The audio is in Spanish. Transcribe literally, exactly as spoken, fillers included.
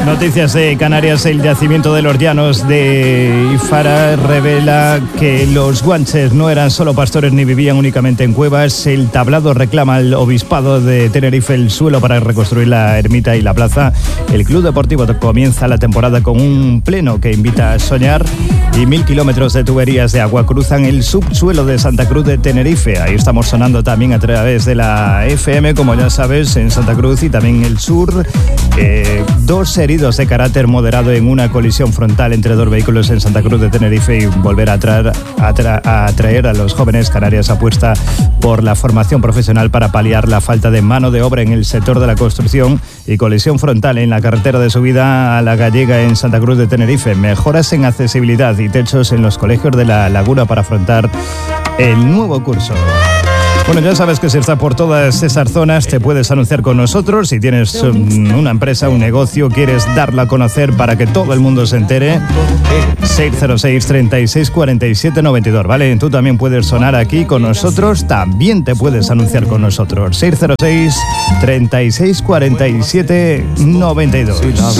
Noticias de Canarias. El yacimiento de los Llanos de Ifara revela que los guanches no eran solo pastores ni vivían únicamente en cuevas. El tablado reclama al obispado de Tenerife el suelo para reconstruir la ermita y la plaza. El Club Deportivo comienza la temporada con un pleno que invita a soñar y mil kilómetros de tuberías de agua cruzan el subsuelo de Santa Cruz de Tenerife. Ahí estamos sonando también a través de la F M, como ya sabes, en Santa Cruz y también en el sur. Eh, dos heridos de carácter moderado en una colisión frontal entre dos vehículos en Santa Cruz de Tenerife y volver a, traer, a, tra, a atraer a los jóvenes. Canarias apuesta por la formación profesional para paliar la falta de mano de obra en el sector de la construcción y colisión frontal en la carretera de subida a la Gallega en Santa Cruz de Tenerife. Mejoras en accesibilidad y techos en los colegios de la Laguna para afrontar el nuevo curso. Bueno, ya sabes que si estás por todas esas zonas te puedes anunciar con nosotros. Si tienes um, una empresa, un negocio, quieres darla a conocer para que todo el mundo se entere, seis cero seis, treinta y seis, cuarenta y siete, noventa y dos, ¿vale? Tú también puedes sonar aquí con nosotros, también te puedes anunciar con nosotros. seis cero seis, treinta y seis, cuarenta y siete, noventa y dos.